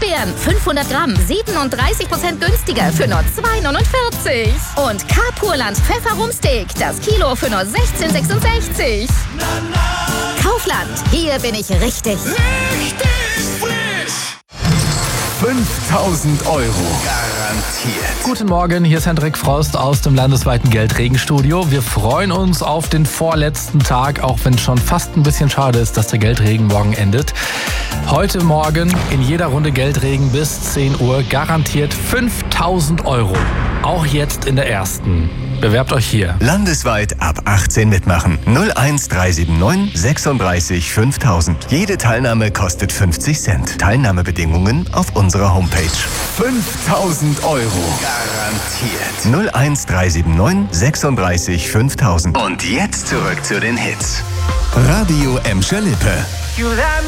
Erdbeeren 500 Gramm 37% günstiger für nur 2,49. Und Carpurland Pfefferumsteak, das Kilo für nur 16,66. Kaufland, hier bin ich richtig. Richtig frisch! 5.000 Euro. Garantiert. Guten Morgen, hier ist Hendrik Frost aus dem landesweiten Geldregenstudio. Wir freuen uns auf den vorletzten Tag, auch wenn es schon fast ein bisschen schade ist, dass der Geldregen morgen endet. Heute Morgen in jeder Runde Geldregen bis 10 Uhr garantiert 5.000 Euro. Auch jetzt in der ersten. Bewerbt euch hier. Landesweit ab 18 mitmachen. 01379 36 5000. Jede Teilnahme kostet 50 Cent. Teilnahmebedingungen auf unserer Homepage. 5.000 Euro. Garantiert. 01379 36 5000. Und jetzt zurück zu den Hits. Radio Emscher Lippe.